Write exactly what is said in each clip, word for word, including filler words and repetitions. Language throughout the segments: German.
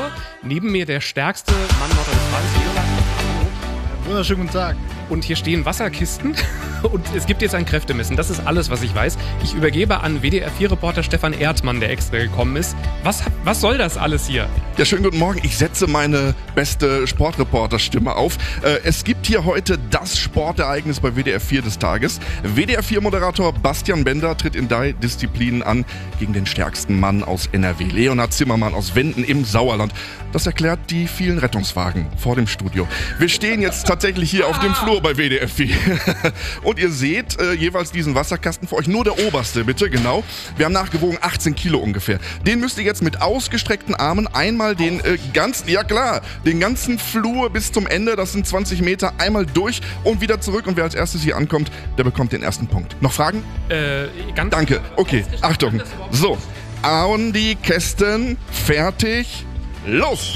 Moderator. Neben mir der stärkste Mann Nordrhein-Westfalens, Leonhard. Wunderschönen guten Tag. Und hier stehen Wasserkisten und es gibt jetzt ein Kräftemessen. Das ist alles, was ich weiß. Ich übergebe an W D R vier Reporter Stefan Erdmann, der extra gekommen ist. Was, was soll das alles hier? Ja, schönen guten Morgen. Ich setze meine beste Sportreporterstimme auf. Äh, es gibt hier heute das Sportereignis bei W D R vier des Tages. W D R vier Moderator Bastian Bender tritt in drei Disziplinen an gegen den stärksten Mann aus N R W, Leonhard Zimmermann aus Wenden im Sauerland. Das erklärt die vielen Rettungswagen vor dem Studio. Wir stehen jetzt tatsächlich hier auf dem Flur bei W D R vier. Und ihr seht äh, jeweils diesen Wasserkasten für euch. Nur der oberste, bitte, genau. Wir haben nachgewogen achtzehn Kilo ungefähr. Den müsst ihr jetzt mit ausgestreckten Armen einmal den äh, ganzen, ja klar, den ganzen Flur bis zum Ende, das sind zwanzig Meter, einmal durch und wieder zurück. Und wer als erstes hier ankommt, der bekommt den ersten Punkt. Noch Fragen? Äh, ganz Danke. Okay, Achtung. So, an die Kästen, fertig, los!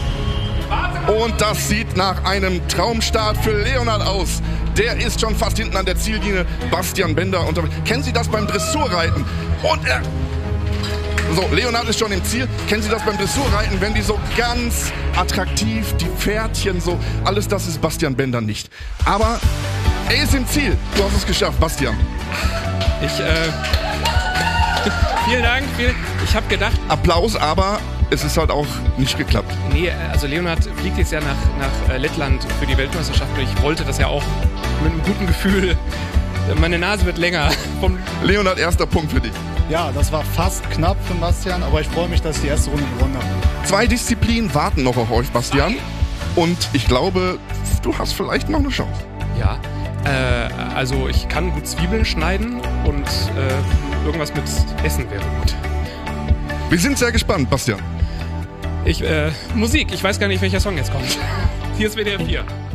Und das sieht nach einem Traumstart für Leonhard aus. Der ist schon fast hinten an der Ziellinie. Bastian Bender. Und kennen Sie das beim Dressurreiten? Und er... So, Leonhard ist schon im Ziel. Kennen Sie das beim Dressurreiten, wenn die so ganz attraktiv, die Pferdchen so, alles das ist Bastian Bender nicht. Aber er ist im Ziel. Du hast es geschafft, Bastian. Ich, äh... vielen Dank. Viel, ich habe gedacht... Applaus, aber... es ist halt auch nicht geklappt. Nee, also Leonhard fliegt jetzt ja nach, nach Lettland für die Weltmeisterschaft und ich wollte das ja auch mit einem guten Gefühl. Meine Nase wird länger. Vom Leonhard, erster Punkt für dich. Ja, das war fast knapp für Bastian, aber ich freue mich, dass ich die erste Runde gewonnen habe. Zwei Disziplinen warten noch auf euch, Bastian. Und ich glaube, du hast vielleicht noch eine Chance. Ja, äh, also ich kann gut Zwiebeln schneiden und äh, irgendwas mit Essen wäre gut. Wir sind sehr gespannt, Bastian. Ich, äh, Musik, ich weiß gar nicht, welcher Song jetzt kommt. Hier ist W D R vier.